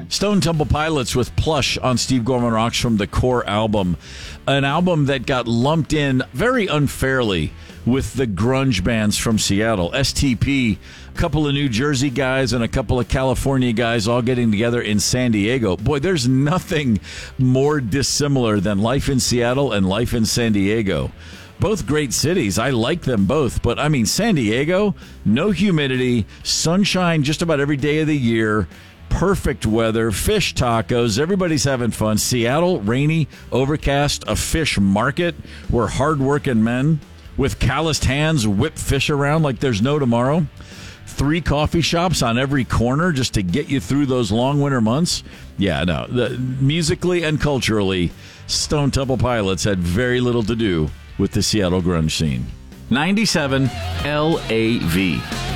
Stone Temple Pilots with Plush on Steve Gorman Rocks from the Core album. An album that got lumped in very unfairly with the grunge bands from Seattle. STP, a couple of New Jersey guys and a couple of California guys all getting together in San Diego. Boy, there's nothing more dissimilar than life in Seattle and life in San Diego. Both great cities. I like them both. But, I mean, San Diego, no humidity, sunshine just about every day of the year, perfect weather, fish tacos, everybody's having fun. Seattle, rainy, overcast, a fish market where hardworking men with calloused hands whip fish around like there's no tomorrow. 3 coffee shops on every corner just to get you through those long winter months. Yeah, no, musically and culturally, Stone Temple Pilots had very little to do with the Seattle grunge scene. 97 LAV.